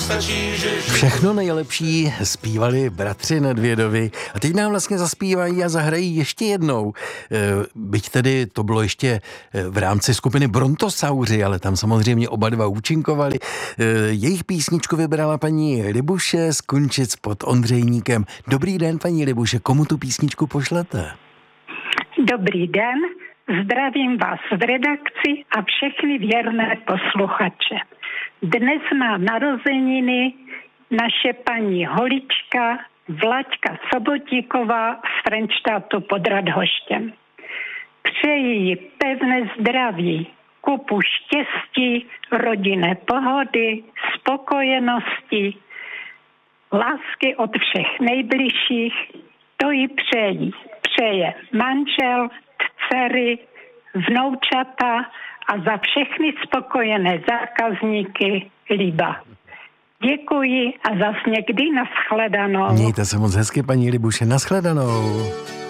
Všechno nejlepší zpívali bratři Nedvědovi a teď nám vlastně zaspívají a zahrají ještě jednou. Byť tedy to bylo ještě v rámci skupiny Brontosauři, ale tam samozřejmě oba dva účinkovali. Jejich písničku vybrala paní Libuše z Kunčic pod Ondřejníkem. Dobrý den, paní Libuše, komu tu písničku pošlete? Dobrý den, zdravím vás v redakci a všechny věrné posluchače. Dnes má narozeniny naše paní Holička Vlaďka Sobotíková z Frenštátu pod Radhoštěm. Přeji jí pevné zdraví, kupu štěstí, rodinné pohody, spokojenosti, lásky od všech nejbližších. To jí přeje manžel, dcery, vnoučata a za všechny spokojené zákazníky Líba. Děkuji a zas někdy nashledanou. Mějte se moc hezky, paní Libuše, nashledanou.